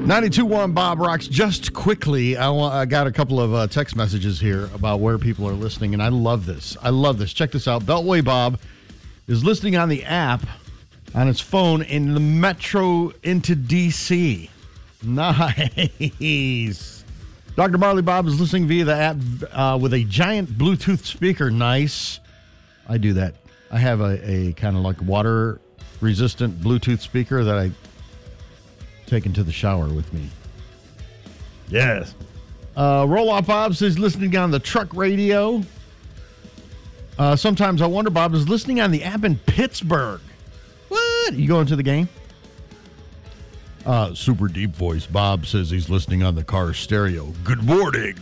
92.1 Bob Rocks. Just quickly, I got a couple of text messages here about where people are listening, and I love this. Check this out. Beltway Bob is listening on the app on his phone in the metro into D.C. Nice. Dr. Marley Bob is listening via the app with a giant Bluetooth speaker. Nice. I do that. I have a kind of like water-resistant Bluetooth speaker that I take into the shower with me. Yes. Roll-Off Bob says listening on the truck radio. Sometimes I wonder, Bob is listening on the app in Pittsburgh. What? You going to the game? Super deep voice Bob says he's listening on the car stereo. Good morning.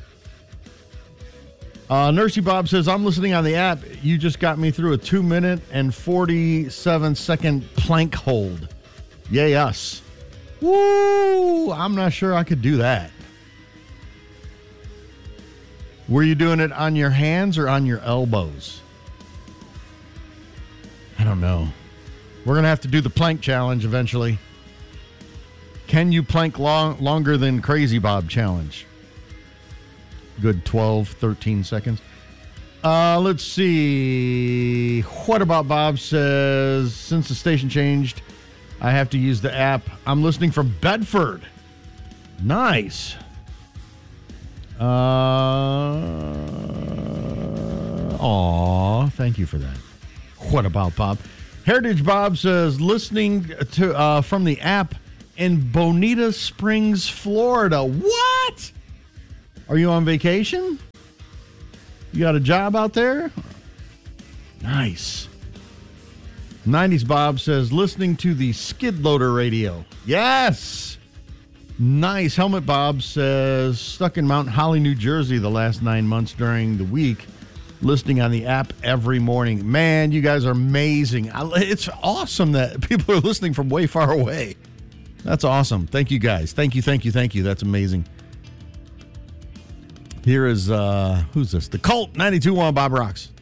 Nursey Bob says, I'm listening on the app. You just got me through a 2-minute and 47-second plank hold. Yay, us. Woo! I'm not sure I could do that. Were you doing it on your hands or on your elbows? I don't know. We're going to have to do the plank challenge eventually. Can you plank longer than Crazy Bob challenge? Good 12, 13 seconds. Let's see. What About Bob says, since the station changed, I have to use the app. I'm listening from Bedford. Nice. Thank you for that. What About Bob? Heritage Bob says, listening to from the app in Bonita Springs, Florida. What? Are you on vacation? You got a job out there? Nice. 90s Bob says, listening to the skid loader radio. Yes. Nice. Helmet Bob says, stuck in Mount Holly, New Jersey the last 9 months during the week, listening on the app every morning. Man, you guys are amazing. It's awesome that people are listening from way far away. That's awesome. Thank you, guys. Thank you. That's amazing. Here is, who's this? The Cult, 92.1 Bob Rocks.